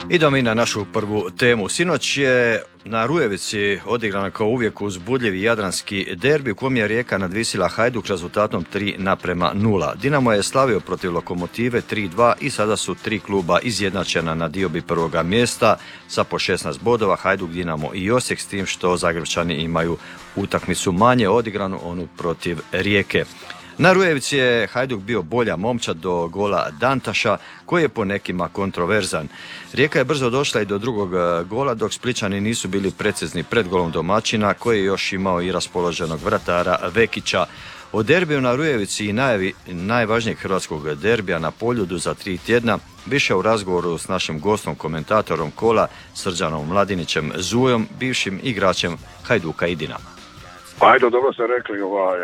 Idemo i na našu prvu temu. Sinoć je na Rujevici odigrano kao uvijek uzbudljivi jadranski derbi u kom je Rijeka nadvisila Hajduk rezultatom 3:0. Dinamo je slavio protiv Lokomotive 3:2 i sada su tri kluba izjednačena na diobi prvoga mjesta sa po 16 bodova, Hajduk, Dinamo i Osijek, s tim što Zagrepčani imaju utakmicu manje odigranu, onu protiv Rijeke. Na Rujevici je Hajduk bio bolja momčad do gola Dantaša, koji je po nekima kontroverzan. Rijeka je brzo došla i do drugog gola, dok Splićani nisu bili precizni pred golom domaćina, koji je još imao i raspoloženog vratara Vekića. O derbiju na Rujevici i najavi najvažnijeg hrvatskog derbija na Poljudu za 3 tjedna više u razgovoru s našim gostom, komentatorom kola, Srđanom Mladinićem Zujom, bivšim igračem Hajduka i Dinama. Ajde, dobro ste rekli,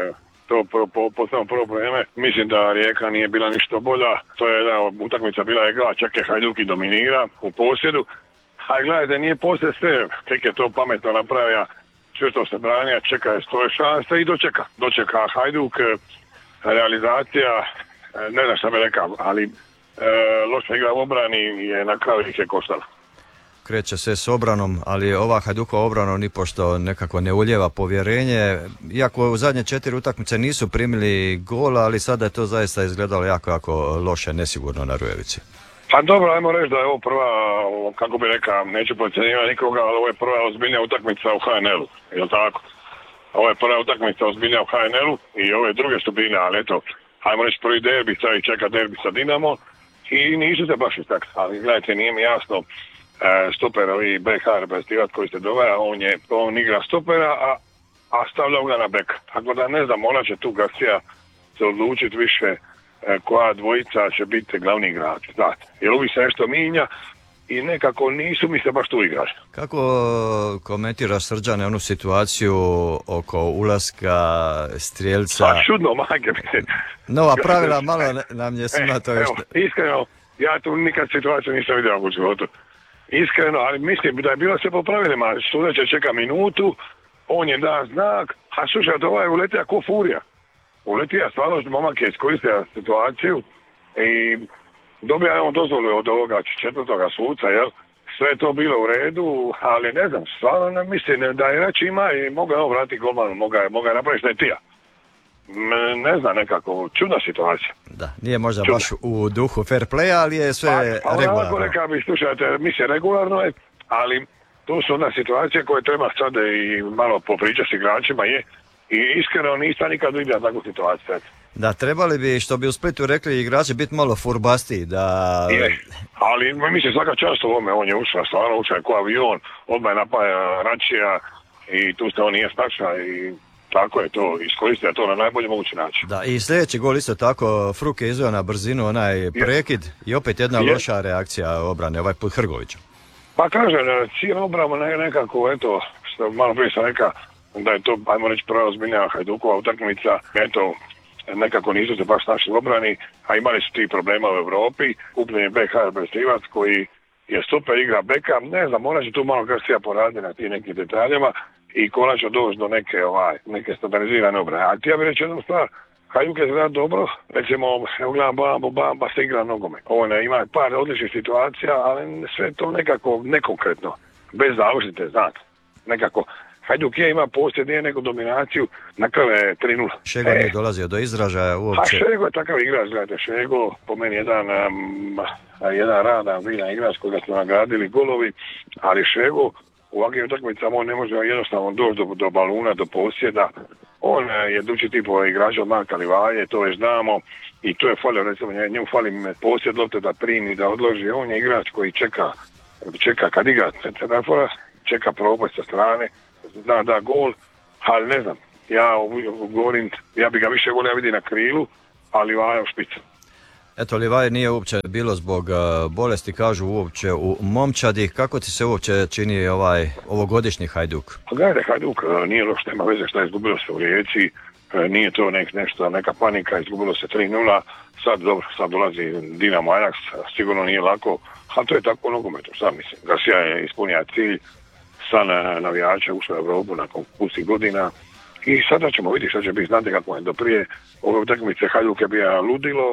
to postavno prvo probleme. Mislim da Rijeka nije bila ništa bolja. To je jedna utakmica bila igra, čak je Hajduk i dominira u posjedu. A gledajte, nije poslije sve. Tek je to pametno napravio, čvrsto se branija, čeka je svoje šanse i dočeka Hajduk. Realizacija, ne znam šta bi rekao, ali loša igra u obrani je na kraju ih je koštala. Kreće se s obranom, ali ova Hajdukova obrana nipošto nekako ne ulijeva povjerenje. Iako u zadnje 4 utakmice nisu primili gola, ali sada je to zaista izgledalo jako loše, nesigurno na Rujevici. Pa dobro, ajmo reći da je ovo prva, kako bi rekao, neću podcjenjivati nikoga, ali ovo je prva ozbiljnija utakmica u HNL-u, je li tako? Ovo je prva utakmica ozbiljnija u HNL-u i ove druge su bile, ali eto, ajmo reći prvi derbi, sad i čeka derbi sa Dinamo i nisu se baš istakli, ali gledajte, nije mi jasno. Stoperovi BH reprezentativac koji se dovaja, on igra stopera, a stavlja ga na bek. Tako da ne znam, ona će tu Garcia se odlučiti više koja dvojica će biti glavni igrač. Znate, jer uvijek se nešto minja i nekako nisu mi se baš tu igrali. Kako komentiraš, Srđane, onu situaciju oko ulaska strijelca? Pa čudno, majke mi. Nova pravila, malo nam je svima to još... Iskreno, ja tu nikad situaciju nisam vidio u životu. Iskreno, ali mislim da je bilo sve po pravilima. Sudac čeka minutu, on je da znak, a slušajte, ovaj je uletija ko furija. Uletija, stvarno, momak je iskoristio situaciju i dobija on dozvolu od ovoga četvrtoga suca, jel? Sve je to bilo u redu, ali ne znam, stvarno ne mislim da je reći ima i moga je on vratiti golmanu, moga je napraviti štetija. Ne znam, nekako čudna situacija. Da, nije možda baš u duhu fair playa, ali je sve regularno. Onako rekao bi, slušajte, mislim regularno je, ali tu su onda situacije koje treba sad i malo popričati s igračima i iskreno nisam nikad vidio takvu situaciju. Da, trebali bi, što bi u Splitu rekli igrači, biti malo furbastiji, da... Je, ali mislim svaka čast u ovome, on je ušao, stvarno ušao je ko avion, odmah je napaja Račija i tu se on nije staša i... Tako je to, iskoristio to na najbolji mogući način. Da, i sljedeći gol isto tako, Fruk je izveo na brzinu onaj prekid i opet jedna loša reakcija obrane, ovaj put Hrgovića. Pa kažem, cijela obrana nekako, eto, što malo prije sam rekao, da je to, ajmo reći, prva ozbiljnija Hajdukova utakmica, eto, nekako nisu se baš našli u obrani, a imali su ti problema u Europi, kupljen je BH reprezentativac koji je super igra beka, ne znam, ona će tu malo Garcia poraditi na tim nekim detaljima i konačno doći do neke standardizirane obrane. A ti ja bih reći jednu stvar, Hajduk je zgrad dobro, recimo, evo gledam Bamba se igra nogomet. On ima par odličnih situacija, ali sve to nekako nekonkretno, bez završite, znate, nekako. Hajduk ima posjed, nije neku dominaciju, na kraju je 3:0. Šego nije dolazio do izražaja uopće. A Šego je takav igrač, gledajte, Šego, po meni jedan radan, vrijedan igrač koga smo nagradili golovi, ali Šego u ovakvim utakmicama on ne može jednostavno doći do baluna, do posjeda. On je dući tipo igrač od Marka Livaje, to već znamo, i to je falio, recimo, njemu fali posjed lopte da primi, da odloži. On je igrač koji čeka kad igra centrafora, čeka proboj sa strane, da gol, ali ne znam, ja govorim, ja bi ga više volio vidjeti na krilu, a Livaja u špicu. Eto, Livaje nije uopće bilo zbog bolesti, kažu uopće u momčadi. Kako ti se uopće čini ovogodišnji Hajduk? Pa gledajte, Hajduk nije loš, nema veze šta je izgubilo se u Rijeci, nije to neka panika, izgubilo se 3:0, sad dolazi Dinamo Ajax, sigurno nije lako, ali to je tako u nogometu, sad mislim. Garcia je ispunio cilj, san navijača ušao u Europu nakon pustih godina i sada ćemo vidjeti što će biti, znate kako je do prije ove utakmice Hajduk je bio ludilo,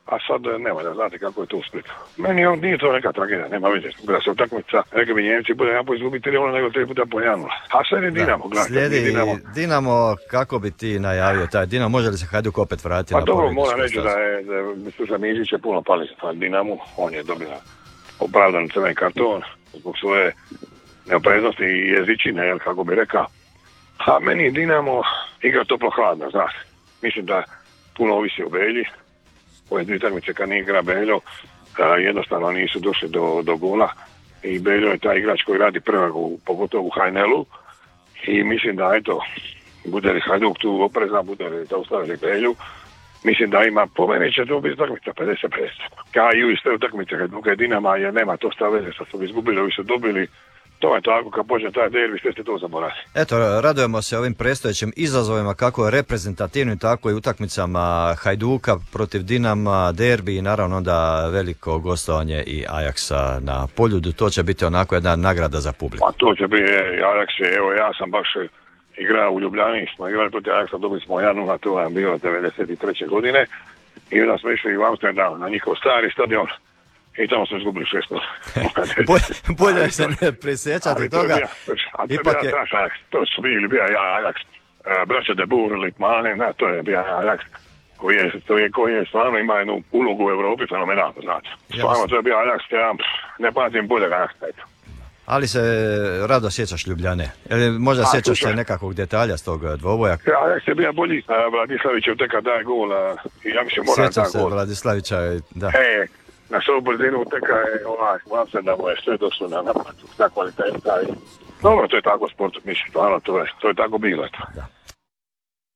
a sad nema da znate kako je to u Splitu. Meni nije to neka tragedija, nema veze. Da se utakmica, rekli bi Njemci, bude jedan po izgubiti 3-0 nego 3 puta po 1-0. A sad je Dinamo, gledajte. Slijedi Dinamo, kako bi ti najavio taj Dinamo, može li se Hajduk opet vratiti pa na dobro, pobjedničku moram reći stazu? da Mizić je puno pali za Dinamu, on je dobio opravdan crveni karton zbog svoje neopreznosti i jezičine, jel, kako bi rekao. A meni Dinamo igra toplo hladno, znaš. Mislim da puno ovisi o Belji. Ove dvije utakmice kad nije igra Beljo, jednostavno nisu došli do gola. I Beljo je taj igrač koji radi prevagu, pogotovo u HNL-u. I mislim da, eto, bude li Hajduk tu oprezan, bude li zaustavili Belju, mislim da ima, po meni će to biti utakmica 50-50. Kao i iz te utakmice Hajduka i Dinama, jer nema to šta veze, sad su izgubili, ovi su dobili. To je tako, kad počne taj derbi, sve ste to zaboravili. Eto, radujemo se ovim predstojećim izazovima, kako reprezentativnim, tako i utakmicama Hajduka protiv Dinama, derbi i naravno onda veliko gostovanje i Ajaksa na Poljudu. To će biti onako jedna nagrada za publiku. Pa to će biti Ajaks, evo ja sam baš igrao u Ljubljani, smo igrali protiv Ajaksa, dobili smo 1-0, to je bilo 93. godine i onda smo išli u Amsterdam na njihov stari stadion. I tamo smo izgubili 6-0. Bolje se ne prisjećati toga. Ipak je... To su bili bio Ajax, braća de Boer, Litmane, to je bio Ajax koji je stvarno ima jednu ulogu u Europi fenomenalno, znate. Stvarno to je bio Ajax, ja ne pamtim bolje Ajax. Ali se rado sjećaš Ljubljane. Možda sjećaš se nekakvog detalja s tog dvoboja. Ajax je bio bolji. Vladislavić je teka daje gol i ja mislim mora da gol. Sjećam se Vladislavića, da. Na svoju brzinu teka je Amsterdamu je sve došlo na naplatu, na kvaliteta i... Dobro, to je tako sport, mislim, stvarno, to je tako bilo. Da.